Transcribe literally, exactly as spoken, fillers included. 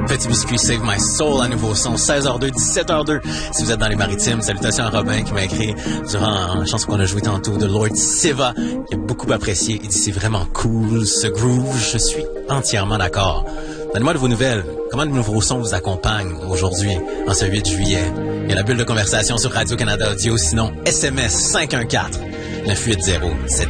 Petit Biscuit Save My Soul, un nouveau son, seize heures deux, dix-sept heures deux. Si vous êtes dans les maritimes, salutations à Robin qui m'a écrit durant la chanson qu'on a jouée tantôt de Lord Siva, qui a beaucoup apprécié. Il dit c'est vraiment cool ce groove, je suis entièrement d'accord. Donnez-moi de vos nouvelles. Comment de nouveaux sons vous accompagnent aujourd'hui, en ce huit juillet? Il y a la bulle de conversation sur Radio-Canada Audio, sinon S M S cinq un quatre neuf huit zéro sept